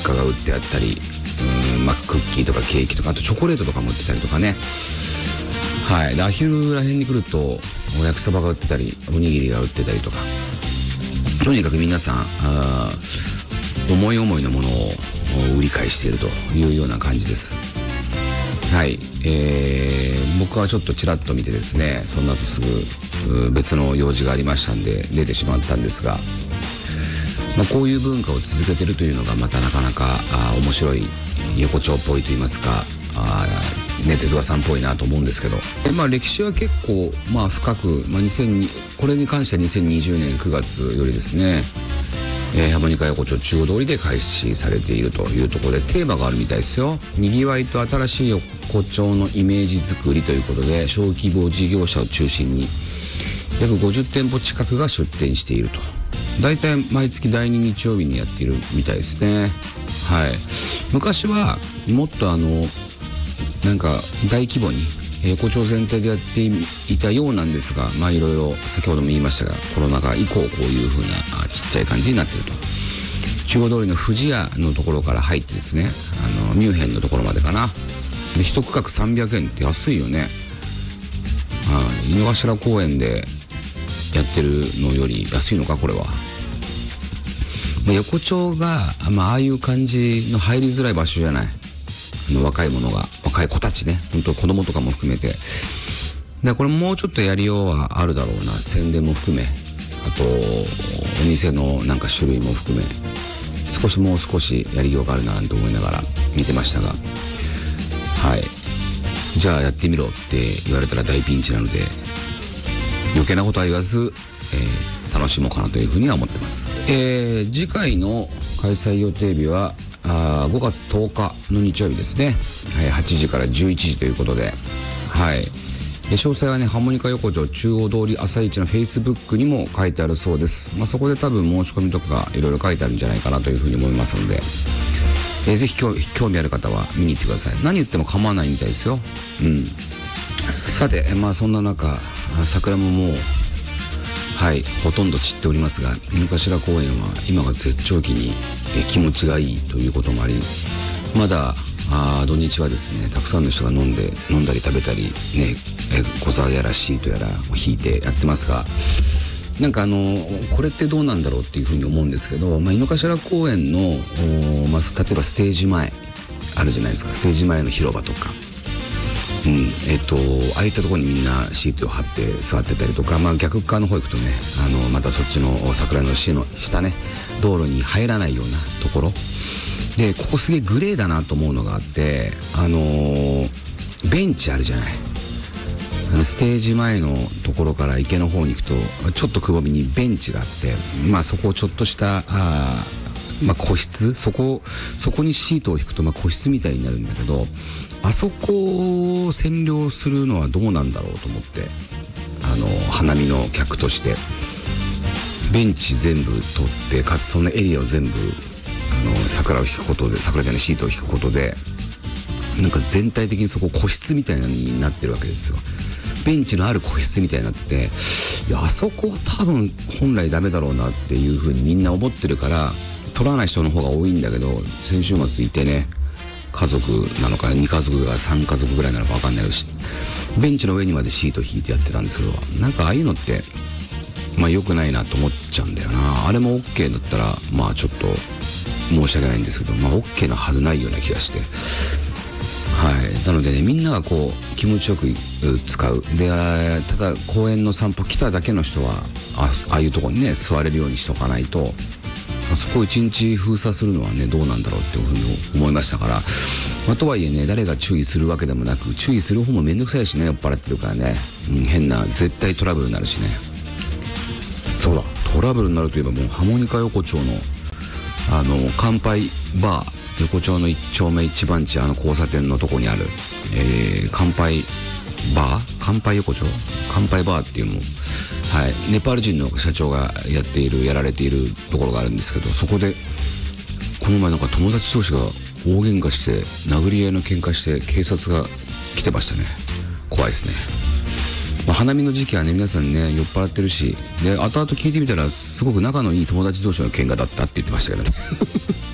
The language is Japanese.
カが売ってあったり、クッキーとかケーキとか、あとチョコレートとかも売ってたりとかね。はい。で、アヒルらへんに来るとお焼きそばが売ってたり、おにぎりが売ってたりとか、とにかく皆さん思い思いのものを売り買いしているというような感じです。はい。僕はちょっとちらっと見てですね、その後すぐ別の用事がありましたんで出てしまったんですが、こういう文化を続けてるというのがまたなかなか面白い、横丁っぽいと言いますか、手塚さんっぽいなと思うんですけど、歴史は結構深く、これに関しては2020年9月よりですね、ハーモニカ横丁中央通りで開始されているというところで、テーマがあるみたいですよ。にぎわいと新しい横丁のイメージ作りということで、小規模事業者を中心に約50店舗近くが出店していると。だいたい毎月第2日曜日にやっているみたいですね。はい。昔はもっとなんか大規模に横丁全体でやっていたようなんですが、いろいろ先ほども言いましたが、コロナ禍以降こういう風なちっちゃい感じになっていると。中央通りの富士屋のところから入ってですね、ミュンヘンのところまでかな。で一区画300円って安いよね。井の頭公園でやってるのより安いのかこれは。横丁がああいう感じの入りづらい場所じゃない。若い子たちね、本当子供とかも含めて。でこれもうちょっとやりようはあるだろうな。宣伝も含め、あとお店のなんか種類も含め、もう少しやりようがあるなと思いながら見てましたが、はい。じゃあやってみろって言われたら大ピンチなので、余計なことは言わず、楽しもうかなというふうには思ってます。次回の開催予定日は5月10日の日曜日ですね。8時から11時ということで、はい。詳細はね、ハーモニカ横丁中央通り朝市の Facebook にも書いてあるそうです。そこで多分申し込みとかがいろいろ書いてあるんじゃないかなというふうに思いますので、ぜひ興味ある方は見に行ってください。何言っても構わないみたいですよ。さて、そんな中、桜ももうほとんど散っておりますが、井の頭公園は今が絶頂期に気持ちがいいということもあり、まだ土日はですね、たくさんの人が飲んだり食べたりね、小沢やらシートやらを引いてやってますが、なんかこれってどうなんだろうっていうふうに思うんですけど、井の頭公園の例えばステージ前あるじゃないですか。ステージ前の広場とか、ああいったところにみんなシートを張って座ってたりとか、逆側の方行くとね、またそっちの桜の下ね、道路に入らないようなところで、ここすげえグレーだなと思うのがあって、ベンチあるじゃない。ステージ前のところから池の方に行くとちょっとくぼみにベンチがあって、そこをちょっとした個室、そこにシートを引くと個室みたいになるんだけど、あそこを占領するのはどうなんだろうと思って、花見の客としてベンチ全部取って、かつそのエリアを全部桜じゃないシートを引くことで、なんか全体的にそこ個室みたいなのになってるわけですよ。ベンチのある個室みたいになってて、いやあそこは多分本来ダメだろうなっていう風にみんな思ってるから取らない人の方が多いんだけど、先週末いてね、家族なのか2家族が3家族ぐらいなのか分かんないけど、ベンチの上にまでシート引いてやってたんですけど、なんかああいうのって良くないなと思っちゃうんだよな。あれも OK だったらちょっと申し訳ないんですけど、OK なはずないような気がして、なのでね、みんながこう気持ちよく使うで、ただ公園の散歩来ただけの人はああいうとこにね座れるようにしとかないと、そこを一日封鎖するのはねどうなんだろうっていうふうに思いましたから、とはいえね、誰が注意するわけでもなく、注意する方もめんどくさいしね、酔っ払ってるからね、変な絶対トラブルになるしね。そうだ、トラブルになるといえばもうハーモニカ横丁の乾杯バー、横丁の1丁目1番地、交差点のとこにある、乾杯横丁乾杯バーっていうのも、ネパール人の社長がやられているところがあるんですけど、そこでこの前なんか友達同士が大喧嘩して殴り合いの喧嘩して警察が来てましたね。怖いですね。花見の時期はね、皆さんね酔っ払ってるし、で後々聞いてみたらすごく仲のいい友達同士の喧嘩だったって言ってましたけどね